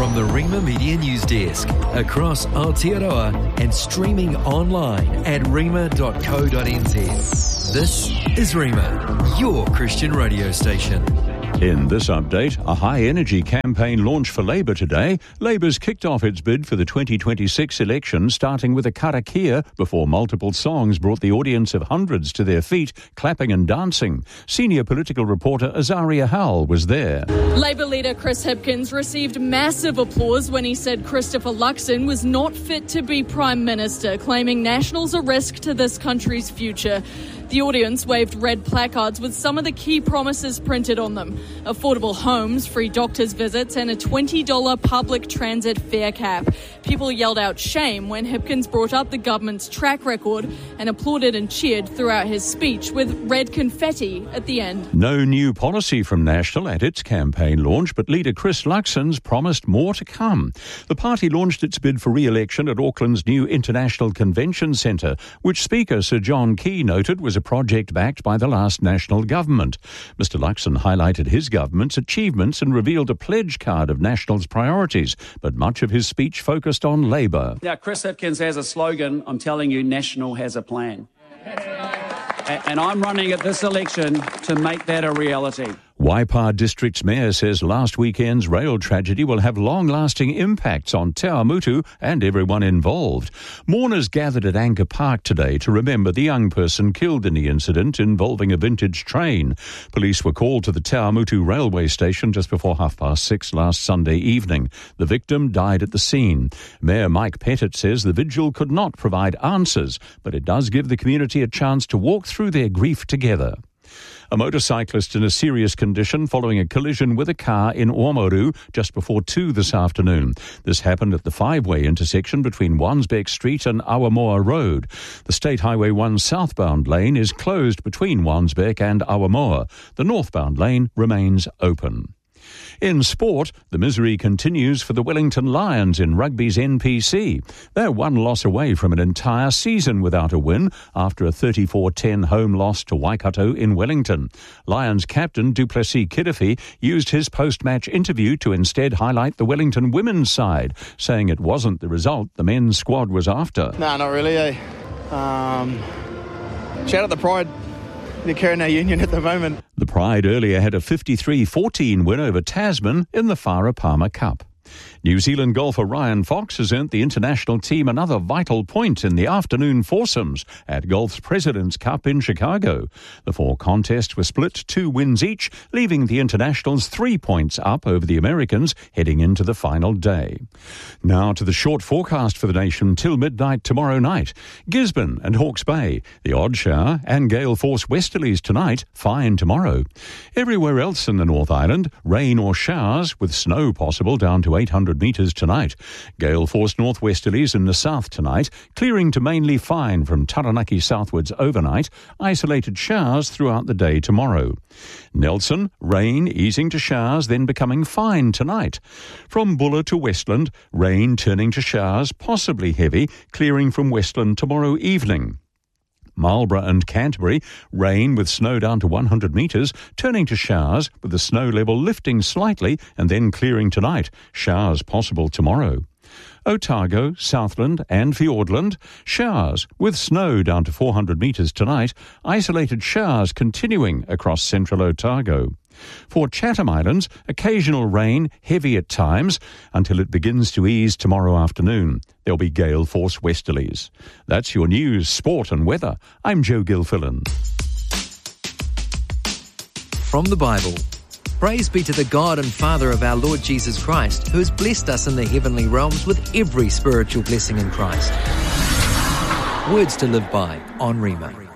From the Rima Media News Desk, across Aotearoa and streaming online at rima.co.nz. This is Rima, your Christian radio station. In this update, a high-energy campaign launch for Labour today. Labour's kicked off its bid for the 2026 election, starting with a karakia before multiple songs brought the audience of hundreds to their feet, clapping and dancing. Senior political reporter Azaria Howell was there. Labour leader Chris Hipkins received massive applause when he said Christopher Luxon was not fit to be Prime Minister, claiming Nationals a risk to this country's future. The audience waved red placards with some of the key promises printed on them. Affordable homes, free doctors' visits and a $20 public transit fare cap. People yelled out shame when Hipkins brought up the government's track record and applauded and cheered throughout his speech with red confetti at the end. No new policy from National at its campaign launch, but leader Chris Luxon's promised more to come. The party launched its bid for re-election at Auckland's new International Convention Centre, which Speaker Sir John Key noted was a project backed by the last National government. Mr Luxon highlighted his government's achievements and revealed a pledge card of National's priorities, but much of his speech focused on Labour. Now, Chris Hipkins has a slogan. I'm telling you, National has a plan. And I'm running at this election to make that a reality. Waipa District's mayor says last weekend's rail tragedy will have long-lasting impacts on Te Awamutu and everyone involved. Mourners gathered at Anchor Park today to remember the young person killed in the incident involving a vintage train. Police were called to the Te Awamutu railway station just before 6:30 last Sunday evening. The victim died at the scene. Mayor Mike Pettit says the vigil could not provide answers, but it does give the community a chance to walk through their grief together. A motorcyclist in a serious condition following a collision with a car in Oamaru just before 2 this afternoon. This happened at the five-way intersection between Wansbeck Street and Awamoa Road. The State Highway 1 southbound lane is closed between Wansbeck and Awamoa. The northbound lane remains open. In sport, the misery continues for the Wellington Lions in rugby's NPC. They're one loss away from an entire season without a win after a 34-10 home loss to Waikato in Wellington. Lions captain Du Plessis-Kirifi used his post-match interview to instead highlight the Wellington women's side, saying it wasn't the result the men's squad was after. No, not really. Shout out the Pride. They're carrying our union at the moment. The Pride earlier had a 53-14 win over Tasman in the Farah Palmer Cup. New Zealand golfer Ryan Fox has earned the international team another vital point in the afternoon foursomes at Golf's President's Cup in Chicago. The four contests were split 2 wins each, leaving the internationals 3 points up over the Americans heading into the final day. Now to the short forecast for the nation till midnight tomorrow night. Gisborne and Hawke's Bay, the odd shower and gale force westerlies tonight, fine tomorrow. Everywhere else in the North Island, rain or showers with snow possible down to 800 metres tonight. Gale force northwesterlies in the south tonight, clearing to mainly fine from Taranaki southwards overnight, isolated showers throughout the day tomorrow. Nelson, rain easing to showers, then becoming fine tonight. From Buller to Westland, rain turning to showers, possibly heavy, clearing from Westland tomorrow evening. Marlborough and Canterbury, rain with snow down to 100 metres, turning to showers with the snow level lifting slightly and then clearing tonight. Showers possible tomorrow. Otago, Southland and Fiordland, showers with snow down to 400 metres tonight, isolated showers continuing across central Otago. For Chatham Islands, occasional rain, heavy at times, until it begins to ease tomorrow afternoon. There'll be gale force westerlies. That's your news, sport and weather. I'm Joe Gilfillan. From the Bible. Praise be to the God and Father of our Lord Jesus Christ, who has blessed us in the heavenly realms with every spiritual blessing in Christ. Words to live by on Rima.